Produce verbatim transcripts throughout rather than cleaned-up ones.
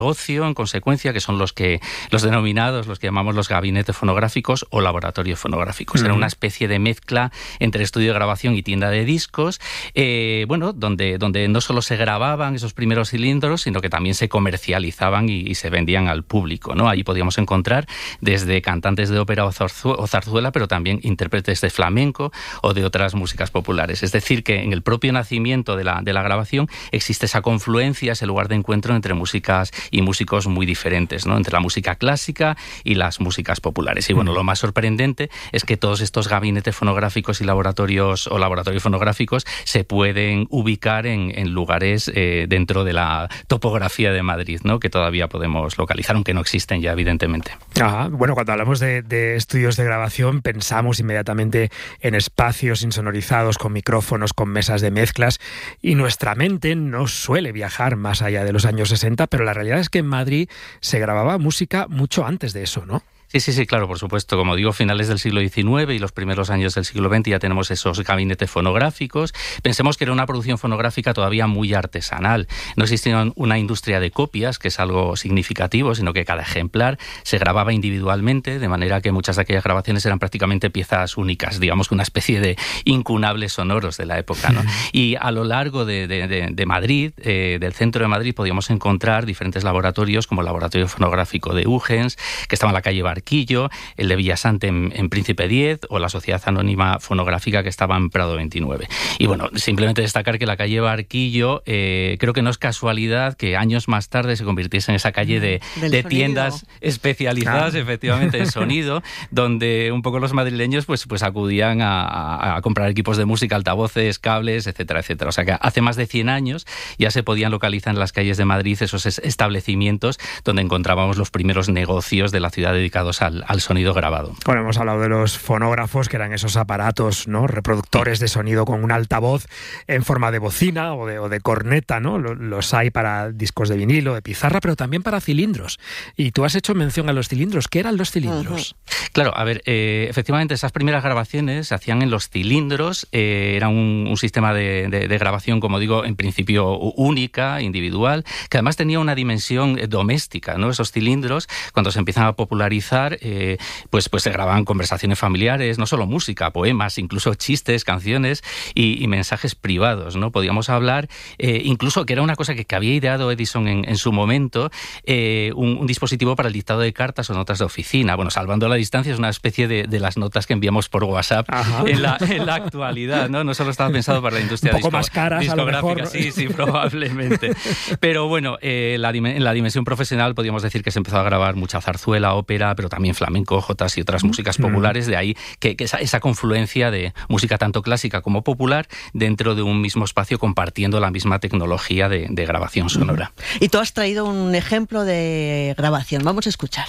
negocio, en consecuencia, que son los que los denominados, los que llamamos los gabinetes fonográficos o laboratorios fonográficos. Uh-huh. Era una especie de mezcla entre estudio de grabación y tienda de discos, eh, bueno, donde, donde no solo se grababan esos primeros cilindros, sino que también se comercializaban y, y se vendían al público, ¿no? Allí podíamos encontrar desde cantantes de ópera o, zarzu- o zarzuela, pero también intérpretes de flamenco o de otras músicas populares. Es decir, que en el propio nacimiento de la, de la grabación existe esa confluencia, ese lugar de encuentro entre músicas y músicos muy diferentes, ¿no? Entre la música clásica y las músicas populares. Y bueno, lo más sorprendente es que todos estos gabinetes fonográficos y laboratorios o laboratorios fonográficos se pueden ubicar en, en lugares eh, dentro de la topografía de Madrid, ¿no? Que todavía podemos localizar, aunque no existen ya, evidentemente. Ah, bueno, cuando hablamos de, de estudios de grabación pensamos inmediatamente en espacios insonorizados con micrófonos, con mesas de mezclas, y nuestra mente no suele viajar más allá de los años sesenta, pero la realidad es que en Madrid se grababa música mucho antes de eso, ¿no? Sí, sí, sí, claro, por supuesto. Como digo, finales del siglo diecinueve y los primeros años del siglo veinte ya tenemos esos gabinetes fonográficos. Pensemos que era una producción fonográfica todavía muy artesanal. No existía una industria de copias, que es algo significativo, sino que cada ejemplar se grababa individualmente, de manera que muchas de aquellas grabaciones eran prácticamente piezas únicas, digamos que una especie de incunables sonoros de la época, ¿no? Y a lo largo de, de, de, de Madrid, eh, del centro de Madrid, podíamos encontrar diferentes laboratorios, como el Laboratorio Fonográfico de Ugens, que estaba en la calle Bar Quillo, el de Villasante en, en Príncipe diez o la Sociedad Anónima Fonográfica que estaba en Prado veintinueve. Y bueno, simplemente destacar que la calle Barquillo eh, creo que no es casualidad que años más tarde se convirtiese en esa calle de, de tiendas especializadas, ah. efectivamente, en sonido, donde un poco los madrileños pues, pues acudían a, a, a comprar equipos de música, altavoces, cables, etcétera, etcétera. O sea que hace más de cien años ya se podían localizar en las calles de Madrid esos establecimientos donde encontrábamos los primeros negocios de la ciudad dedicados Al, al sonido grabado. Bueno, hemos hablado de los fonógrafos, que eran esos aparatos, ¿no? Reproductores de sonido con un altavoz en forma de bocina o de, o de corneta, ¿no? Los hay para discos de vinilo, de pizarra, pero también para cilindros. Y tú has hecho mención a los cilindros. ¿Qué eran los cilindros? Uh-huh. Claro, a ver, eh, efectivamente esas primeras grabaciones se hacían en los cilindros. Eh, era un, un sistema de, de, de grabación, como digo, en principio única, individual, que además tenía una dimensión doméstica, ¿no? Esos cilindros, cuando se empiezan a popularizar, Eh, pues, pues se grababan conversaciones familiares, no solo música, poemas, incluso chistes, canciones y, y mensajes privados, ¿no? Podíamos hablar, eh, incluso que era una cosa que, que había ideado Edison en, en su momento, eh, un, un dispositivo para el dictado de cartas o notas de oficina. Bueno, salvando la distancia, es una especie de, de las notas que enviamos por WhatsApp en la, en la actualidad, ¿no? No solo estaba pensado para la industria un poco disco, más caras, discográfica, a lo mejor, ¿no? sí, sí, probablemente. Pero bueno, eh, la, en la dimensión profesional podríamos decir que se empezó a grabar mucha zarzuela, ópera, pero también flamenco, jotas y otras músicas populares, de ahí que, que esa, esa confluencia de música tanto clásica como popular dentro de un mismo espacio compartiendo la misma tecnología de, de grabación sonora. Y tú has traído un ejemplo de grabación, vamos a escuchar.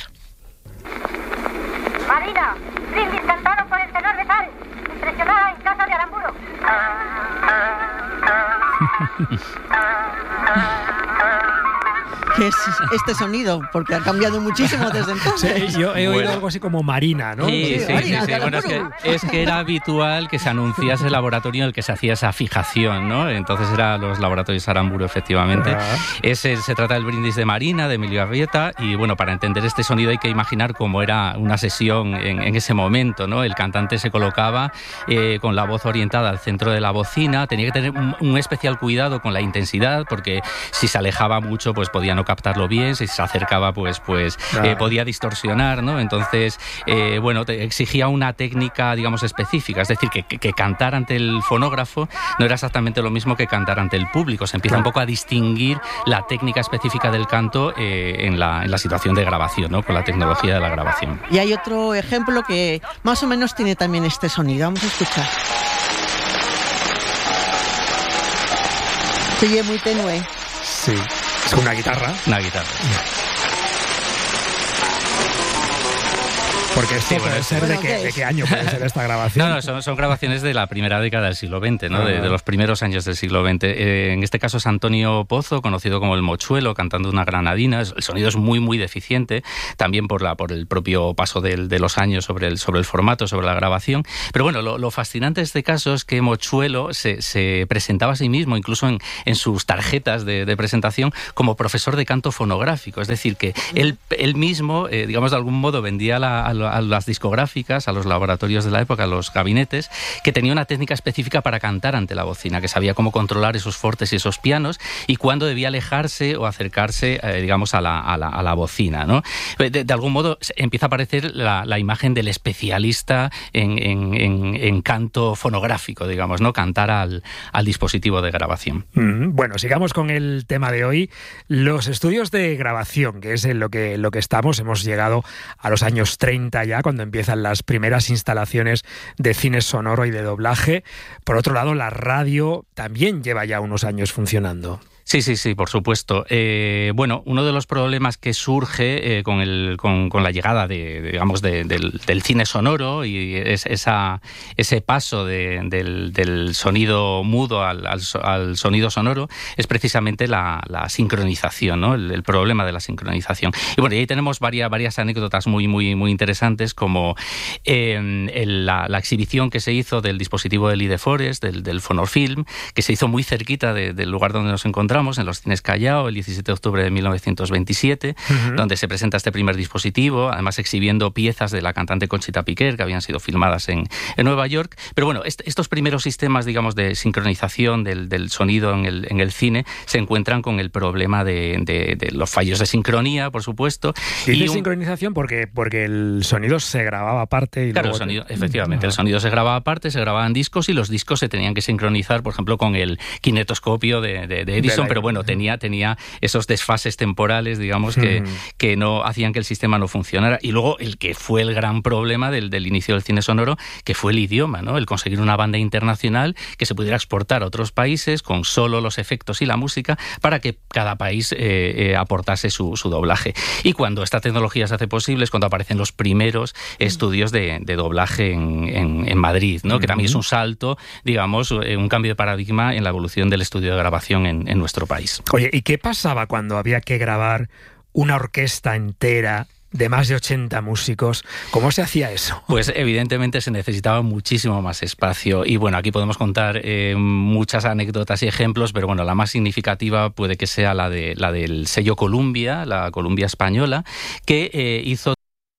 Marina, brindis cantado por el tenor de Sal, impresionada en casa de Aramburo. ¿Qué es este sonido? Porque ha cambiado muchísimo desde entonces. Sí, yo he oído bueno. algo así como Marina, ¿no? Sí, sí, sí. Marina, sí, sí. Bueno, es que, es que era habitual que se anunciase el laboratorio en el que se hacía esa fijación, ¿no? Entonces eran los laboratorios Aramburo, efectivamente. Ah. Ese, se trata del brindis de Marina, de Emilio Arrieta, y bueno, para entender este sonido hay que imaginar cómo era una sesión en, en ese momento, ¿no? El cantante se colocaba eh, con la voz orientada al centro de la bocina, tenía que tener un, un especial cuidado con la intensidad, porque si se alejaba mucho, pues podía no captarlo bien, si se acercaba, pues, pues ah. eh, podía distorsionar, ¿no? Entonces, eh, bueno, te exigía una técnica, digamos, específica, es decir, que, que, que cantar ante el fonógrafo no era exactamente lo mismo que cantar ante el público. Se empieza claro. un poco a distinguir la técnica específica del canto eh, en, la, en la situación de grabación, ¿no? Con la tecnología de la grabación. Y hay otro ejemplo que más o menos tiene también este sonido. Vamos a escuchar. Se oye muy tenue. Sí. ¿Es una guitarra? Una guitarra. Porque esto Sí, bueno, puede sí. ser de, Bueno, qué, ¿qué de es? qué año puede ser esta grabación. No, no, son, son grabaciones de la primera década del siglo veinte, ¿no? De, Ah. de los primeros años del siglo veinte. Eh, en este caso es Antonio Pozo, conocido como el Mochuelo, cantando una granadina. El sonido es muy, muy deficiente, también por la por el propio paso del, de los años sobre el, sobre el formato, sobre la grabación. Pero bueno, lo, lo fascinante de este caso es que Mochuelo se, se presentaba a sí mismo, incluso en, en sus tarjetas de, de presentación, como profesor de canto fonográfico. Es decir, que él, él mismo, eh, digamos, de algún modo vendía la, a, a las discográficas, a los laboratorios de la época, a los gabinetes, que tenía una técnica específica para cantar ante la bocina, que sabía cómo controlar esos fortes y esos pianos y cuándo debía alejarse o acercarse, eh, digamos, a la, a la, a la bocina, ¿no? De, de algún modo empieza a aparecer la, la imagen del especialista en, en, en, en canto fonográfico, digamos, ¿no? Cantar al, al dispositivo de grabación. Mm, bueno, sigamos con el tema de hoy. Los estudios de grabación, que es en lo que, lo que estamos. Hemos llegado a los años treinta ya, cuando empiezan las primeras instalaciones de cine sonoro y de doblaje. Por otro lado, la radio también lleva ya unos años funcionando. Sí, sí, sí, por supuesto. Eh, bueno, uno de los problemas que surge eh, con, el, con, con la llegada de, digamos, de, del, del cine sonoro y es, esa, ese paso de, del, del sonido mudo al, al, al sonido sonoro es precisamente la, la sincronización, ¿no? El, el problema de la sincronización. Y bueno, y ahí tenemos varias, varias anécdotas muy, muy, muy interesantes, como eh, el, la, la exhibición que se hizo del dispositivo del I D Forest, del, del Fonofilm, que se hizo muy cerquita de, del lugar donde nos encontramos, en los cines Callao, el diecisiete de octubre de mil novecientos veintisiete, uh-huh. donde se presenta este primer dispositivo, además exhibiendo piezas de la cantante Conchita Piquer, que habían sido filmadas en, en Nueva York. Pero bueno, est- estos primeros sistemas, digamos, de sincronización del, del sonido en el, en el cine se encuentran con el problema de, de, de los fallos de sincronía, por supuesto. Dice y un... sincronización porque, porque el sonido se grababa aparte. Y claro, luego... el sonido, efectivamente, uh-huh. el sonido se grababa aparte, se grababan discos y los discos se tenían que sincronizar, por ejemplo, con el kinetoscopio de, de, de Edison. Pero bueno, tenía, tenía esos desfases temporales, digamos, que, mm. que no hacían que el sistema no funcionara. Y luego el que fue el gran problema del, del inicio del cine sonoro, que fue el idioma, ¿no? El conseguir una banda internacional que se pudiera exportar a otros países con solo los efectos y la música para que cada país eh, eh, aportase su, su doblaje. Y cuando esta tecnología se hace posible es cuando aparecen los primeros mm. estudios de, de doblaje en, en, en Madrid, ¿no? Mm. Que también es un salto, digamos, un cambio de paradigma en la evolución del estudio de grabación en, en nuestro país. Oye, ¿y qué pasaba cuando había que grabar una orquesta entera de más de ochenta músicos? ¿Cómo se hacía eso? Pues evidentemente se necesitaba muchísimo más espacio y bueno, aquí podemos contar eh, muchas anécdotas y ejemplos, pero bueno, la más significativa puede que sea la, de, la del sello Columbia, la Columbia española, que eh, hizo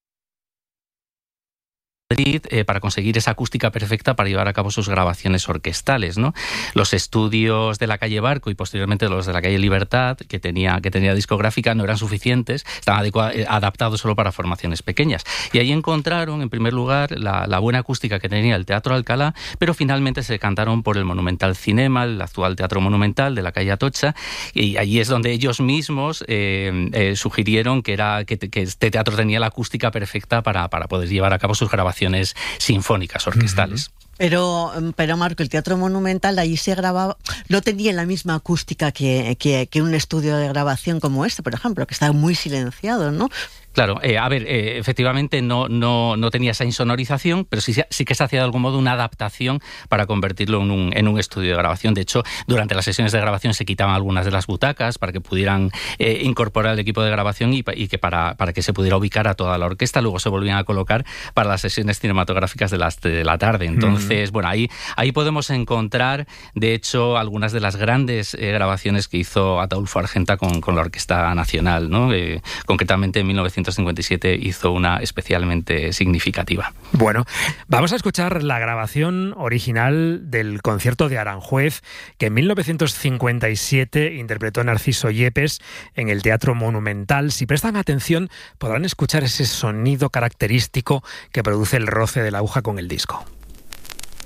Eh, para conseguir esa acústica perfecta para llevar a cabo sus grabaciones orquestales, ¿no? Los estudios de la calle Barco y posteriormente los de la calle Libertad, que tenía, que tenía discográfica, no eran suficientes, estaban adecua- adaptados solo para formaciones pequeñas. Y ahí encontraron, en primer lugar, la, la buena acústica que tenía el Teatro Alcalá, pero finalmente se decantaron por el Monumental Cinema, el actual Teatro Monumental de la calle Atocha, y allí es donde ellos mismos eh, eh, sugirieron que, era, que, que este teatro tenía la acústica perfecta para, para poder llevar a cabo sus grabaciones sinfónicas, orquestales. Pero, pero Marco, el Teatro Monumental, allí se grababa, no tenía la misma acústica que, que, que un estudio de grabación como este, por ejemplo, que está muy silenciado, ¿no? Claro, eh, a ver, eh, efectivamente no, no, no tenía esa insonorización, pero sí, sí que se hacía de algún modo una adaptación para convertirlo en un, en un estudio de grabación. De hecho, durante las sesiones de grabación se quitaban algunas de las butacas para que pudieran eh, incorporar el equipo de grabación y, y que para, para que se pudiera ubicar a toda la orquesta. Luego se volvían a colocar para las sesiones cinematográficas de, las, de la tarde. Entonces, mm. bueno, ahí, ahí podemos encontrar, de hecho, algunas de las grandes eh, grabaciones que hizo Ataulfo Argenta con, con la Orquesta Nacional, ¿no? Eh, concretamente en mil novecientos cincuenta y siete hizo una especialmente significativa. Bueno, vamos a escuchar la grabación original del concierto de Aranjuez que en mil novecientos cincuenta y siete interpretó Narciso Yepes en el Teatro Monumental. Si prestan atención podrán escuchar ese sonido característico que produce el roce de la aguja con el disco.